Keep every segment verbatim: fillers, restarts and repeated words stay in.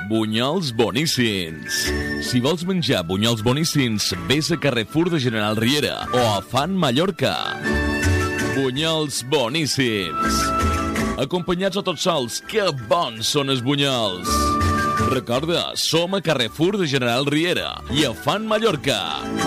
Bunyols boníssims. Si vols menjar bunyols boníssims, vés a Carrefour de General Riera o a Fan Mallorca. Bunyols boníssims. Acompanyats o tots sols, que bons són els bunyols. Recorda, som a Carrefour de General Riera i a Fan Mallorca.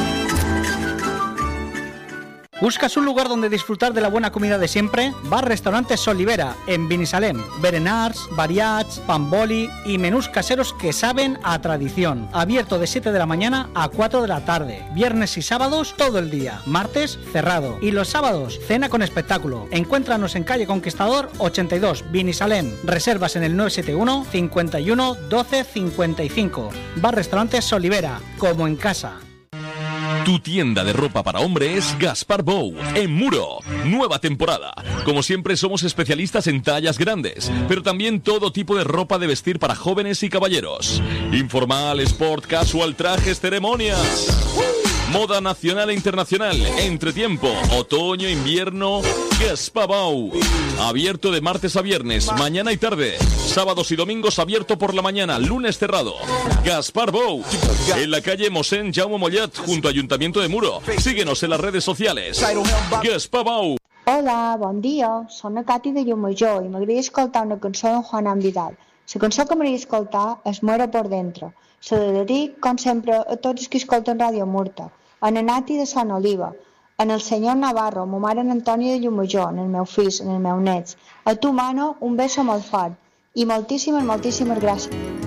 ¿Buscas un lugar donde disfrutar de la buena comida de siempre? Bar Restaurante Solivera, en Binissalem. Berenars, variats, pamboli y menús caseros que saben a tradición. Abierto de siete de la mañana a cuatro de la tarde. Viernes y sábados todo el día. Martes cerrado. Y los sábados cena con espectáculo. Encuéntranos en calle Conquistador ochenta y dos, Binissalem. Reservas en el nueve siete uno, cincuenta y uno, doce, cincuenta y cinco. Bar Restaurante Solivera, como en casa. Tu tienda de ropa para hombre es Gaspar Bou, en Muro. Nueva temporada. Como siempre somos especialistas en tallas grandes, pero también todo tipo de ropa de vestir para jóvenes y caballeros. Informal, sport, casual, trajes, ceremonias. Moda nacional e internacional, entretiempo, otoño, invierno, Gaspar Bou. Abierto de martes a viernes, mañana y tarde. Sábados y domingos abierto por la mañana, lunes cerrado. Gaspar Bou, en la calle Mossèn Jaume Mollet, junto a Ayuntamiento de Muro. Síguenos en las redes sociales. Gaspar Bou. Hola, bon dia. Soc la Cati de Llumajor i m'agradaria escoltar una cançó d'en Juan Vidal. La cançó que m'agradaria escoltar és Muero por dentro. Se la dedico, com sempre, a tots els que escolten Ràdio Murta, a na Nati de Sant Oliva, en el senyor Navarro, a ma mare en Antònia de Llumajor, en el meu fill, en el meu nets. A tu, Mano, un beso molt fort i moltíssimes, moltíssimes gràcies.